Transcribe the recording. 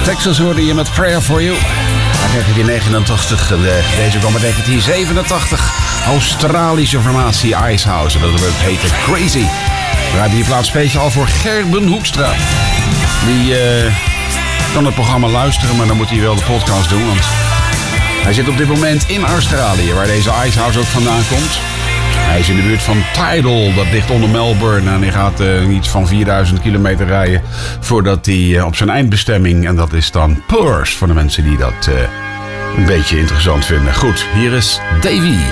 Texas hoorde je met Prayer For You. Uit 1989, deze kwam uit 1987. Australische formatie Icehouse, dat heette Crazy. We hebben die plaats speciaal voor Gerben Hoekstra. Die kan het programma luisteren, maar dan moet hij wel de podcast doen. Want hij zit op dit moment in Australië, waar deze Icehouse ook vandaan komt. Hij is in de buurt van Tidal, dat ligt onder Melbourne. En hij gaat iets van 4000 kilometer rijden voordat hij op zijn eindbestemming... en dat is dan Perth, voor de mensen die dat een beetje interessant vinden. Goed, hier is Davy.